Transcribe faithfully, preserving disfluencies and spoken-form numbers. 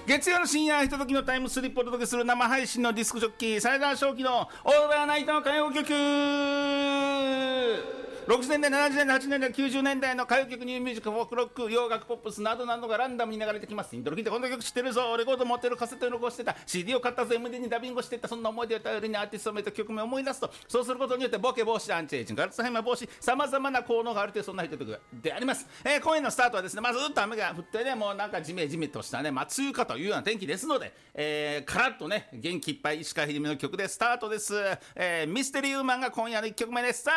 月曜の深夜ひとときのタイムスリップをお届けする生配信のディスクジョッキーサイダー正気のオーバーナイトの歌謡曲。ろくじゅうねんだい、ななじゅうねんだい、はちじゅうねんだい、きゅうじゅうねんだいの歌謡曲、ニューミュージック、フォークロック、洋楽、ポップスなどなどがランダムに流れてきます。イントロ聞いてこの曲知ってるぞ、レコード持ってる、カセットに録音してた、 シーディー を買ったぞ、 エムディー にダビングしてた、そんな思い出を頼りにアーティスト名と曲名を思い出すと、そうすることによってボケ防止、アンチエイジング、アルツハイマー防止、さまざまな効能があるという、そんなヒット曲であります。えー、今夜のスタートはですね、まずずっと雨が降ってね、もうなんかジメジメとしたね、まあ梅雨かというような天気ですので、えー、カラッとね元気いっぱい石川秀美の曲でスタートです。えー、ミステリーウーマンが今夜のいっきょくめです。さあ